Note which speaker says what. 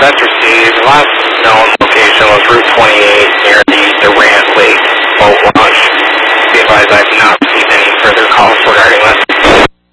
Speaker 1: that's received. Last known location was Route 28 near